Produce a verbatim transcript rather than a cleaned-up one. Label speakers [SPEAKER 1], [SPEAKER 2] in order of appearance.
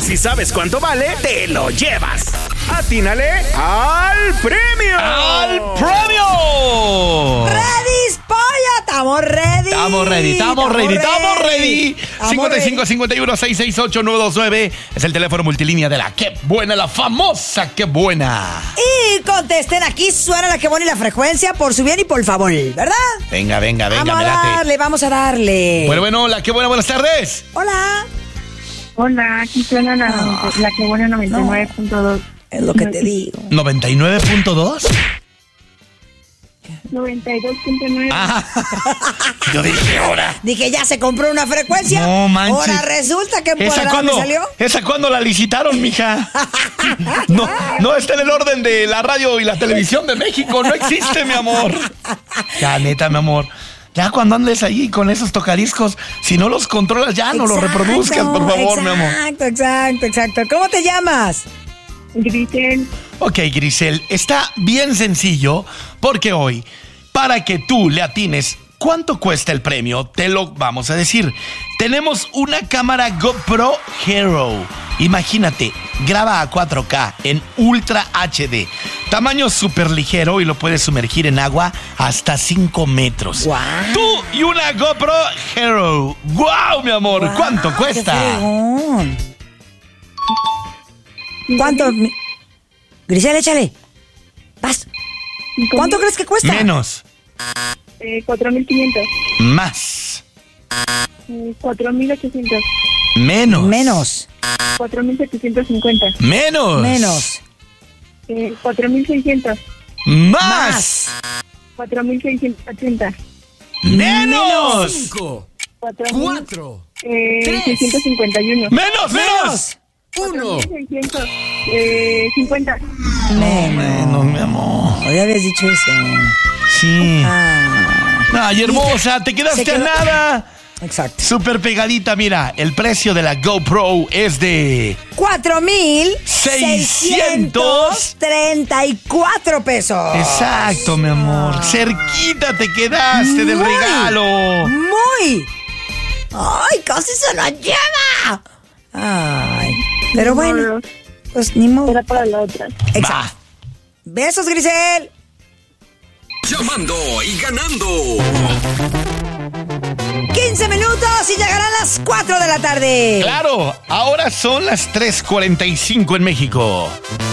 [SPEAKER 1] si sabes cuánto vale, te lo llevas. ¡Atínale al premio!
[SPEAKER 2] ¡Al premio!
[SPEAKER 3] ¡Ready, polla! ¡Estamos ready!
[SPEAKER 2] Estamos ready, estamos ready, estamos ready. cincuenta y cinco, cincuenta y uno, seiscientos sesenta y ocho, nueve dos nueve es el teléfono multilínea de la Qué Buena, la famosa Qué Buena.
[SPEAKER 3] Y contesten, aquí suena la Qué Buena y la frecuencia por su bien y por favor, ¿verdad?
[SPEAKER 2] Venga, venga, venga,
[SPEAKER 3] vamos a
[SPEAKER 2] me late.
[SPEAKER 3] darle, vamos a darle.
[SPEAKER 2] Bueno, bueno, la Qué Buena, buenas tardes.
[SPEAKER 3] Hola.
[SPEAKER 4] Hola, aquí suena la,
[SPEAKER 3] No.
[SPEAKER 4] la Qué Buena noventa y nueve punto dos.
[SPEAKER 3] Es lo que te digo.
[SPEAKER 2] ¿noventa y nueve punto dos?
[SPEAKER 4] noventa y dos punto nueve.
[SPEAKER 2] Ah, yo dije, ahora.
[SPEAKER 3] Dije, ya se compró una frecuencia.
[SPEAKER 2] No manches.
[SPEAKER 3] Ahora resulta que por
[SPEAKER 2] ¿Esa
[SPEAKER 3] la
[SPEAKER 2] cuándo,
[SPEAKER 3] me salió.
[SPEAKER 2] ¿Esa cuándo la licitaron, mija? No, no está en el orden de la radio y la televisión de México. No existe, mi amor. Ya, neta, mi amor. Ya cuando andes ahí con esos tocadiscos, si no los controlas, ya no los
[SPEAKER 3] Exacto,
[SPEAKER 2] reproduzcas, por favor, mi amor.
[SPEAKER 3] Exacto, exacto, exacto. ¿Cómo te llamas?
[SPEAKER 4] Grisel.
[SPEAKER 2] Ok, Grisel, está bien sencillo porque hoy, para que tú le atines cuánto cuesta el premio, te lo vamos a decir. Tenemos una cámara GoPro Hero. Imagínate, graba a cuatro K en Ultra H D. Tamaño súper ligero y lo puedes sumergir en agua hasta cinco metros.
[SPEAKER 3] Wow.
[SPEAKER 2] Tú y una GoPro Hero. ¡Wow, mi amor!
[SPEAKER 3] Wow,
[SPEAKER 2] ¿Cuánto
[SPEAKER 3] qué
[SPEAKER 2] cuesta?
[SPEAKER 3] fregón. ¿Cuánto? mi- Grisel, échale. Vas. ¿Cuánto crees que cuesta?
[SPEAKER 2] Menos.
[SPEAKER 4] Eh, cuatro mil quinientos.
[SPEAKER 2] Más.
[SPEAKER 4] Eh, cuatro mil ochocientos.
[SPEAKER 2] Menos.
[SPEAKER 3] Menos.
[SPEAKER 4] cuatro mil setecientos cincuenta.
[SPEAKER 2] Menos.
[SPEAKER 3] Menos.
[SPEAKER 4] Eh, cuatro mil seiscientos.
[SPEAKER 2] Más.
[SPEAKER 4] cuatro mil seiscientos ochenta.
[SPEAKER 2] Menos.
[SPEAKER 1] Cinco,
[SPEAKER 4] cuatro mil
[SPEAKER 1] cuatro,
[SPEAKER 4] eh, seiscientos cincuenta y uno.
[SPEAKER 2] Menos. Menos.
[SPEAKER 1] uno.
[SPEAKER 4] seiscientos cincuenta.
[SPEAKER 2] Menos, mi amor.
[SPEAKER 3] Hoy habías dicho eso.
[SPEAKER 2] Sí.
[SPEAKER 3] Ah,
[SPEAKER 2] Ay, hermosa, te quedaste
[SPEAKER 3] Se
[SPEAKER 2] a
[SPEAKER 3] quedó-
[SPEAKER 2] nada.
[SPEAKER 3] exacto.
[SPEAKER 2] Súper pegadita, mira, el precio de la GoPro es de
[SPEAKER 3] Cuatro mil seiscientos treinta y cuatro pesos.
[SPEAKER 2] Exacto, mi amor. Cerquita te quedaste del
[SPEAKER 3] Muy,
[SPEAKER 2] regalo.
[SPEAKER 3] Muy. Ay, casi se lo lleva. Ay, pero bueno, pues ni modo.
[SPEAKER 4] Era para la otra.
[SPEAKER 3] Exacto.
[SPEAKER 2] Va.
[SPEAKER 3] Besos, Grisel.
[SPEAKER 1] Llamando y ganando.
[SPEAKER 3] quince minutos y llegarán las cuatro de la tarde.
[SPEAKER 2] Claro, ahora son las tres cuarenta y cinco en México.